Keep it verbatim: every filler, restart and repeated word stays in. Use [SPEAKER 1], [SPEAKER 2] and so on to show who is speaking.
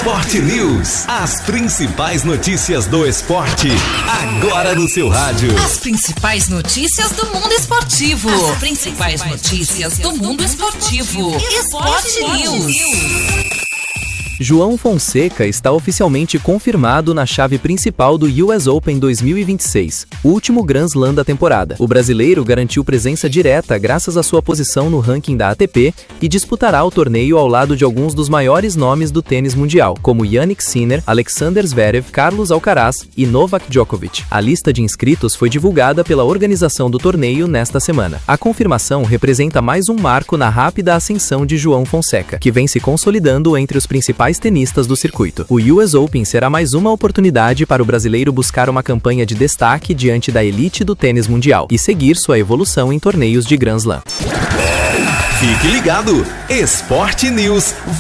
[SPEAKER 1] Esporte News. As principais notícias do esporte, agora no seu rádio.
[SPEAKER 2] As principais notícias do mundo esportivo. As principais notícias do mundo esportivo. Esporte News.
[SPEAKER 3] João Fonseca está oficialmente confirmado na chave principal do U S Open dois mil e vinte e seis, último Grand Slam da temporada. O brasileiro garantiu presença direta graças à sua posição no ranking da A T P e disputará o torneio ao lado de alguns dos maiores nomes do tênis mundial, como Jannik Sinner, Alexander Zverev, Carlos Alcaraz e Novak Djokovic. A lista de inscritos foi divulgada pela organização do torneio nesta semana. A confirmação representa mais um marco na rápida ascensão de João Fonseca, que vem se consolidando entre os principais tenistas do circuito. O U S Open será mais uma oportunidade para o brasileiro buscar uma campanha de destaque diante da elite do tênis mundial e seguir sua evolução em torneios de Grand Slam.
[SPEAKER 1] Fique ligado! Esporte News